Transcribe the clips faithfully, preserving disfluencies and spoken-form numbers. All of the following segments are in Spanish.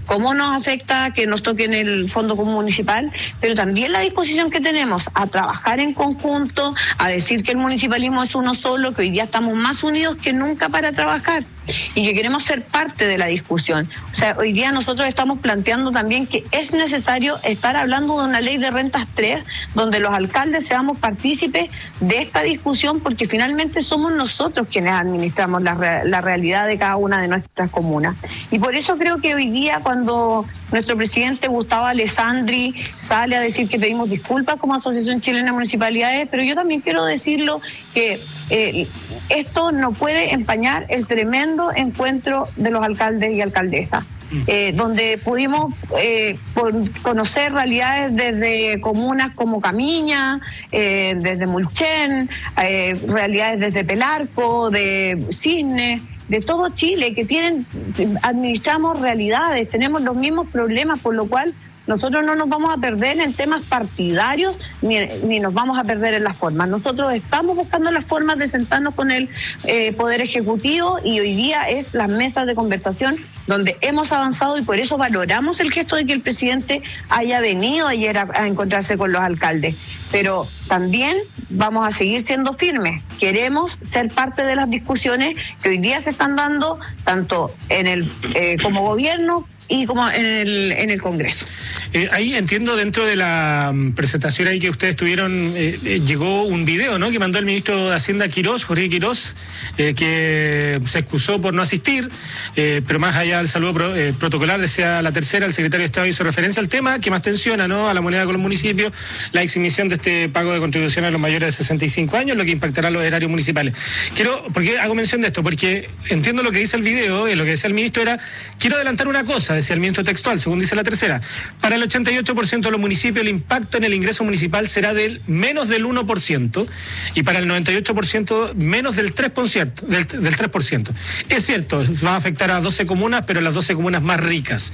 cómo nos afecta que nos toquen el Fondo Común Municipal, pero también la disposición que tenemos a trabajar en conjunto, a decir que el municipalismo es uno solo, que hoy día estamos más unidos que nunca para trabajar y que queremos ser parte de la discusión. O sea, hoy día nosotros estamos planteando también que es necesario estar hablando de una ley de rentas tres, donde los alcaldes seamos partícipes de esta discusión, porque finalmente somos nosotros quienes administramos la, re- la realidad de cada una de nuestras comunas. Y por eso creo que hoy día, cuando nuestro presidente Gustavo Alessandri sale a decir que pedimos disculpas como Asociación Chilena de Municipalidades, pero yo también quiero decirlo que eh, esto no puede empañar el tremendo encuentro de los alcaldes y alcaldesas, eh, donde pudimos eh, por conocer realidades desde comunas como Camiña, eh, desde Mulchen, eh, realidades desde Pelarco, de Cisne, de todo Chile, que tienen, administramos realidades, tenemos los mismos problemas, por lo cual nosotros no nos vamos a perder en temas partidarios, ni, ni nos vamos a perder en las formas. Nosotros estamos buscando las formas de sentarnos con el eh, Poder Ejecutivo, y hoy día es las mesas de conversación donde hemos avanzado, y por eso valoramos el gesto de que el presidente haya venido ayer a, a encontrarse con los alcaldes. Pero también vamos a seguir siendo firmes. Queremos ser parte de las discusiones que hoy día se están dando, tanto en el eh, como gobierno y como en el, en el Congreso. Eh, ahí entiendo, dentro de la um, presentación ahí que ustedes tuvieron, eh, eh, llegó un video, ¿no?, que mandó el ministro de Hacienda Quirós, Jorge Quirós, eh, que se excusó por no asistir, eh, pero más allá del saludo pro, eh, protocolar, decía la tercera, el secretario de Estado hizo referencia al tema que más tensiona, ¿no?, a la moneda con los municipios, la exhibición de este pago de contribución a los mayores de sesenta y cinco años, lo que impactará a los erarios municipales. Quiero, ¿por qué hago mención de esto? Porque entiendo lo que dice el video, eh, lo que decía el ministro era, quiero adelantar una cosa, decía el ministro textual, según dice la tercera, para el ochenta y ocho por ciento de los municipios el impacto en el ingreso municipal será del menos del uno por ciento, y para el noventa y ocho por ciento menos del tres por ciento. Del, del tres por ciento. Es cierto, va a afectar a doce comunas, pero las doce comunas más ricas.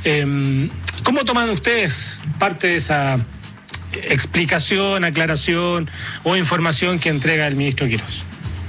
Eh, ¿Cómo toman ustedes parte de esa explicación, aclaración o información que entrega el ministro Quirós?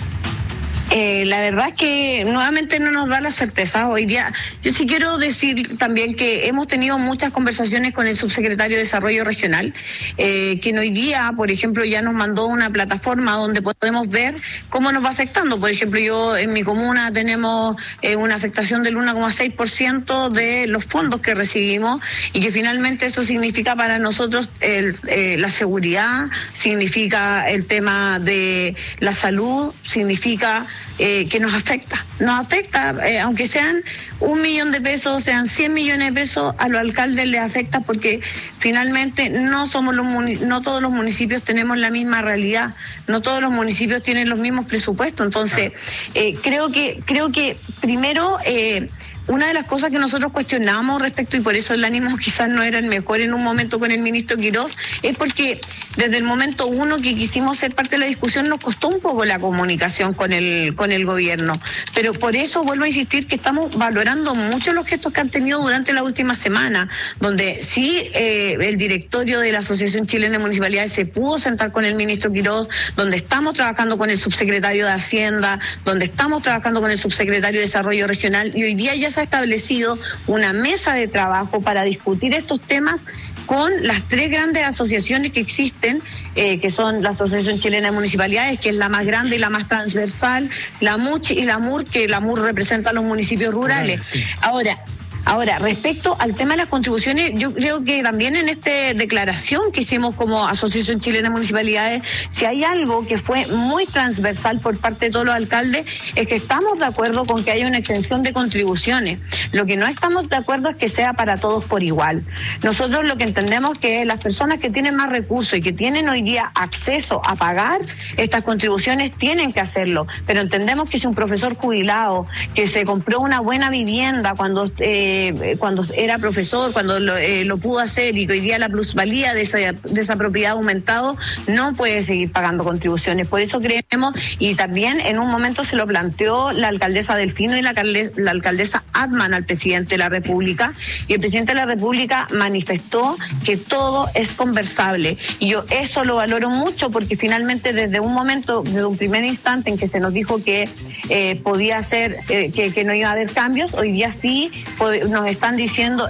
Eh, la verdad es que nuevamente no nos da la certeza. Hoy día, yo sí quiero decir también que hemos tenido muchas conversaciones con el subsecretario de Desarrollo Regional, eh, quien hoy día, por ejemplo, ya nos mandó una plataforma donde podemos ver cómo nos va afectando. Por ejemplo, yo en mi comuna tenemos eh, una afectación del uno coma seis por ciento de los fondos que recibimos, y que finalmente eso significa para nosotros el, eh, la seguridad, significa el tema de la salud, significa Eh, que nos afecta, nos afecta, eh, aunque sean un millón de pesos, sean cien millones de pesos, a los alcaldes les afecta, porque finalmente no somos los no todos los municipios tenemos la misma realidad, no todos los municipios tienen los mismos presupuestos. Entonces, eh, creo que creo que primero eh, una de las cosas que nosotros cuestionamos respecto, y por eso el ánimo quizás no era el mejor en un momento con el ministro Quirós, es porque desde el momento uno que quisimos ser parte de la discusión nos costó un poco la comunicación con el con el gobierno. Pero por eso vuelvo a insistir que estamos valorando mucho los gestos que han tenido durante la última semana, donde sí eh, el directorio de la Asociación Chilena de Municipalidades se pudo sentar con el ministro Quirós, donde estamos trabajando con el subsecretario de Hacienda, donde estamos trabajando con el subsecretario de Desarrollo Regional, y hoy día ya se ha establecido una mesa de trabajo para discutir estos temas con las tres grandes asociaciones que existen, eh, que son la Asociación Chilena de Municipalidades, que es la más grande y la más transversal, la M U C H y la M U R, que la M U R representa a los municipios rurales. Sí. Ahora, Ahora, respecto al tema de las contribuciones, yo creo que también en esta declaración que hicimos como Asociación Chilena de Municipalidades, si hay algo que fue muy transversal por parte de todos los alcaldes, es que estamos de acuerdo con que haya una exención de contribuciones. Lo que no estamos de acuerdo es que sea para todos por igual. Nosotros lo que entendemos que las personas que tienen más recursos y que tienen hoy día acceso a pagar estas contribuciones tienen que hacerlo, pero entendemos que si un profesor jubilado que se compró una buena vivienda cuando eh, Eh, cuando era profesor, cuando lo, eh, lo pudo hacer, y que hoy día la plusvalía de esa, de esa propiedad ha aumentado, no puede seguir pagando contribuciones. Por eso creemos, y también en un momento se lo planteó la alcaldesa Delfino y la, la alcaldesa Atman al presidente de la República, y el presidente de la República manifestó que todo es conversable, y yo eso lo valoro mucho, porque finalmente desde un momento, desde un primer instante en que se nos dijo que eh, podía ser, eh, que, que no iba a haber cambios, hoy día sí nos están diciendo